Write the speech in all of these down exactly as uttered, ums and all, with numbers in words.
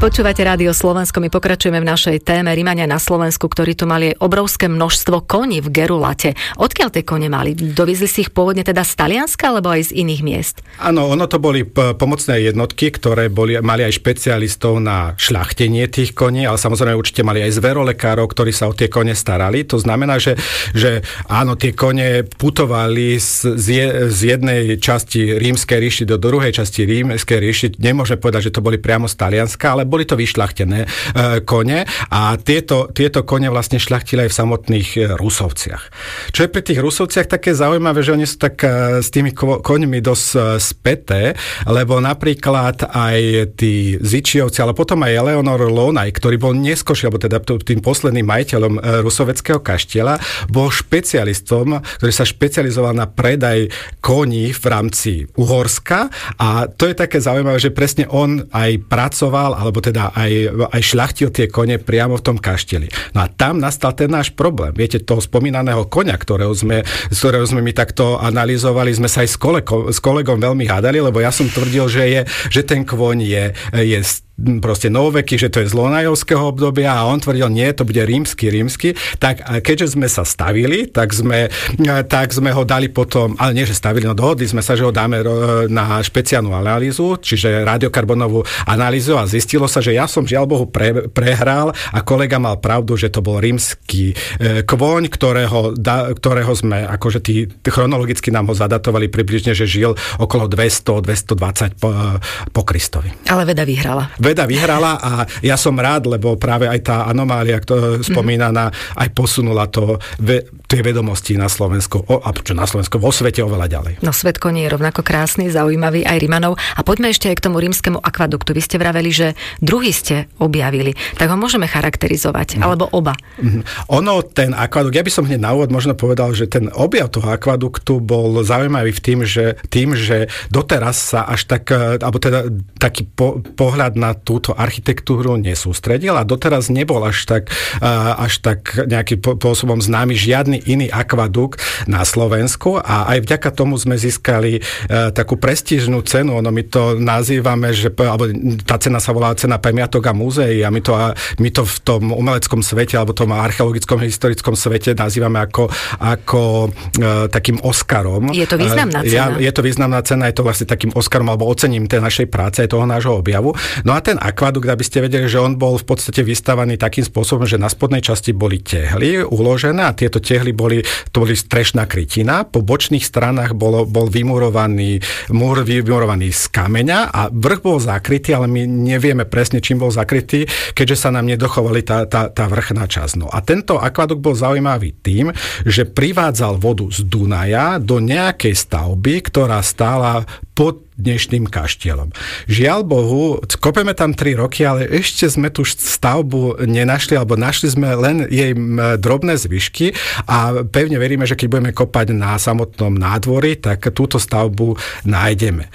Počúvate Rádio Slovensko, my pokračujeme v našej téme Rimania na Slovensku, ktorí tu mali obrovské množstvo koní v Gerulate. Odkiaľ tie kone mali? Doviezli si ich pôvodne teda z Talianska, alebo aj z iných miest? Áno, ono to boli p- pomocné jednotky, ktoré boli, mali aj špecialistov na šľachtenie tých koní, ale samozrejme určite mali aj zverolekárov, ktorí sa o tie kone starali. To znamená, že, že áno, tie kone putovali z, z, je, z jednej časti Rímskej ríši do druhej časti Rímskej ríši. Nemôžeme povedať, že to boli priamo z Talianska, ale boli to vyšľachtené e, kone a tieto, tieto kone vlastne šľachtili aj v samotných e, Rusovciach. Čo je pri tých Rusovciach také zaujímavé, že oni sú tak e, s tými ko- koňmi dosť e, späté, lebo napríklad aj tí Zičiovci, ale potom aj Eleonor Lonaj, ktorý bol neskôršie, alebo teda tým posledným majiteľom e, Rusoveckého kaštieľa, bol špecialistom, ktorý sa špecializoval na predaj koní v rámci Uhorska a to je také zaujímavé, že presne on aj pracoval, alebo teda aj, aj šľachtil tie kone priamo v tom kaštieli. No a tam nastal ten náš problém. Viete, toho spomínaného koňa, ktorého sme, z ktorého sme my takto analyzovali, sme sa aj s kolegom, s kolegom veľmi hádali, lebo ja som tvrdil, že, je, že ten kôň je, je proste novoveky, že to je z Lonajovského obdobia a on tvrdil, nie, to bude rímsky, rímsky. Tak keďže sme sa stavili, tak sme, tak sme ho dali potom, ale nie, že stavili, no dohodli sme sa, že ho dáme na špeciálnu analýzu, čiže radiokarbonovú analýzu a zistilo sa, že ja som žiaľ Bohu pre, prehral a kolega mal pravdu, že to bol rímsky kôň, ktorého, da, ktorého sme, akože tí, chronologicky nám ho zadatovali približne, že žil okolo dvesto dvestodvadsať po, po Kristovi. Ale veda vyhrala. Veda vyhrala a ja som rád, lebo práve aj tá anomália, ktorá spomínaná, aj posunula to, tie vedomosti na Slovensku, a čo na Slovensku, vo svete oveľa ďalej. No svet koní je rovnako krásny, zaujímavý aj Rimanov. A poďme ešte aj k tomu rímskemu akvaduktu. Vy ste vraveli, že druhý ste objavili. Tak ho môžeme charakterizovať, mm. alebo oba. Mm. Ono, ten akvadukt, ja by som hneď na úvod možno povedal, že ten objav toho akvaduktu bol zaujímavý v tým, že, tým, že doteraz sa až tak, alebo teda taký po, pohľad na túto architektúru nesústredil a doteraz nebol až tak, až tak nejakým spôsobom známy žiadny iný akvadukt na Slovensku a aj vďaka tomu sme získali takú prestížnú cenu, ono my to nazývame, že, alebo tá cena sa volá cena pamiatok a múzeí a my to, my to v tom umeleckom svete alebo tom archeologickom historickom svete nazývame ako, ako e, takým Oscarom. Je to významná cena. Ja, je to významná cena, je to vlastne takým Oscarom alebo ocením tej našej práce, aj toho nášho objavu. No a ten akvadukt, aby ste vedeli, že on bol v podstate vystavaný takým spôsobom, že na spodnej časti boli tehly uložené a tieto tehly boli, to boli strešná krytina, po bočných stranách bolo, bol vymurovaný múr vymurovaný z kameňa a vrch bol zakrytý, ale my nevieme presne, čím bol zakrytý, keďže sa nám nedochovali tá, tá, tá vrchná časť. No a tento akvadukt bol zaujímavý tým, že privádzal vodu z Dunaja do nejakej stavby, ktorá stála pod dnešným kaštieľom. Žiaľ Bohu, kopeme tam tri roky, ale ešte sme tú stavbu nenašli, alebo našli sme len jej drobné zvyšky a pevne veríme, že keď budeme kopať na samotnom nádvorí, tak túto stavbu nájdeme.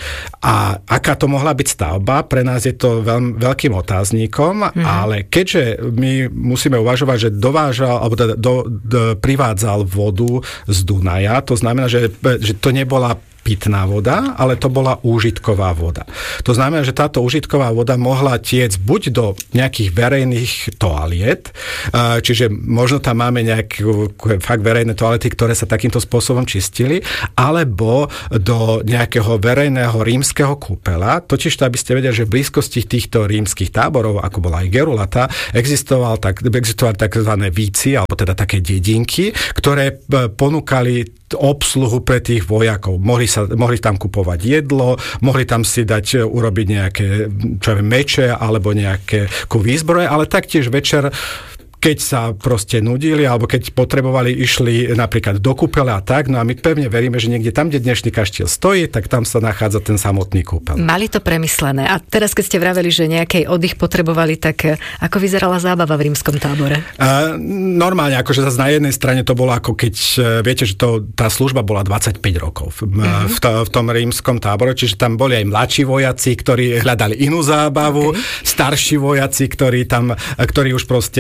A aká to mohla byť stavba? Pre nás je to veľ, veľkým otáznikom, mm. ale keďže my musíme uvažovať, že dovážal, alebo do, do, do, privádzal vodu z Dunaja, to znamená, že, že to nebola pitná voda, ale to bola úžitková voda. To znamená, že táto úžitková voda mohla tiecť buď do nejakých verejných toaliet, čiže možno tam máme nejaké fakt verejné toalety, ktoré sa takýmto spôsobom čistili, alebo do nejakého verejného rímskeho kúpela. Totiž to, aby ste vedeli, že v blízkosti týchto rímskych táborov, ako bola aj Gerulata, existoval tak, existovali takzvané víci, alebo teda také dedinky, ktoré ponúkali obsluhu pre tých vojakov. Mohli, sa, mohli tam kupovať jedlo, mohli tam si dať urobiť nejaké čo viem, meče alebo nejaké výzbroje, ale taktiež večer keď sa proste nudili, alebo keď potrebovali, išli napríklad do kúpele a tak, no a my pevne veríme, že niekde tam, kde dnešný kaštiel stojí, tak tam sa nachádza ten samotný kúpel. Mali to premyslené. A teraz, keď ste vraveli, že nejaký oddych potrebovali, tak ako vyzerala zábava v rímskom tábore? Uh, normálne, akože zase na jednej strane to bolo ako keď, viete, že to, tá služba bola dvadsaťpäť rokov v, uh-huh. v, to, v tom rímskom tábore, čiže tam boli aj mladší vojaci, ktorí hľadali inú zábavu, okay. starší vojaci, ktorí tam, ktorí už proste, hej, že večer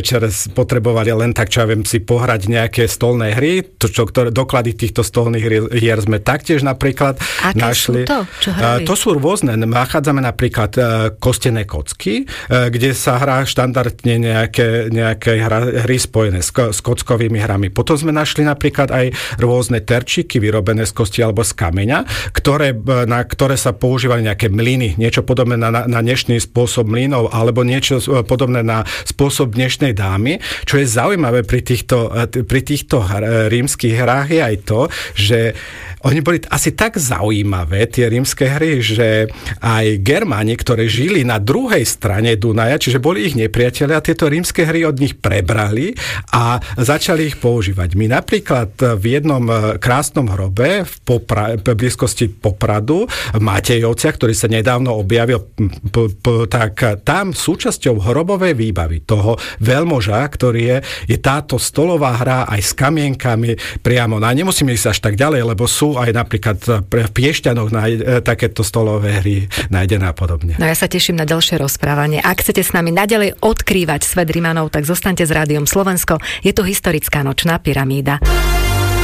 večer potrebovali len tak, čo ja viem, si pohrať nejaké stolné hry, to, čo, ktoré, doklady týchto stolných hier sme taktiež napríklad Aké našli. Sú to? Čo hrali? To sú rôzne. Nachádzame napríklad kostené kocky, kde sa hrá štandardne nejaké, nejaké hry spojené s, s kockovými hrami. Potom sme našli napríklad aj rôzne terčíky vyrobené z kosti alebo z kameňa, ktoré, na ktoré sa používali nejaké mlyny, niečo podobné na, na dnešný spôsob mlynov, alebo niečo podobné na spôsob dnešnej dámy. Čo je zaujímavé pri týchto, pri týchto rímskych hrách je aj to, že oni boli asi tak zaujímavé, tie rímske hry, že aj Germáni, ktorí žili na druhej strane Dunaja, čiže boli ich nepriatelia, tieto rímske hry od nich prebrali a začali ich používať. My napríklad v jednom krásnom hrobe v, Popra- v blízkosti Popradu, v Matejovciach, ktorý sa nedávno objavil, p- p- tak tam súčasťou hrobovej výbavy toho veľmoža, ktorý je, je táto stolová hra aj s kamienkami priamo. No, nemusíme ísť až tak ďalej, lebo sú aj napríklad v Piešťanoch náj, takéto stolové hry nájdené a podobne. No ja sa teším na ďalšie rozprávanie. Ak chcete s nami naďalej odkrývať svet Rimanov, tak zostaňte s Rádiom Slovensko. Je to historická nočná pyramída.